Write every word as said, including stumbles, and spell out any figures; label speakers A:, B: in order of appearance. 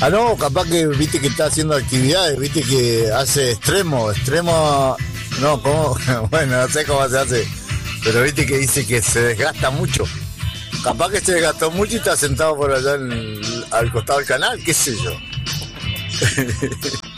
A: Ah, no, capaz que viste que está haciendo actividades, viste que hace extremo, extremo, no, ¿cómo? Bueno, no sé cómo se hace, pero viste que dice que se desgasta mucho. Capaz que se desgastó mucho y está sentado por allá en, al costado del canal, qué sé yo.